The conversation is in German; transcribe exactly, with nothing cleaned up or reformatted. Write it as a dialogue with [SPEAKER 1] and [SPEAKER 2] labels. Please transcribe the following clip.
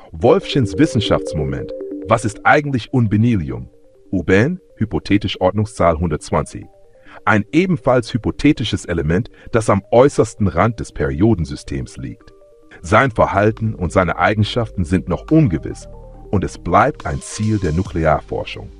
[SPEAKER 1] Wolfschins Wissenschaftsmoment. Was ist eigentlich Unbenilium? Uben, hypothetisch Ordnungszahl hundertzwanzig. Ein ebenfalls hypothetisches Element, das am äußersten Rand des Periodensystems liegt. Sein Verhalten und seine Eigenschaften sind noch ungewiss und es bleibt ein Ziel der Nuklearforschung.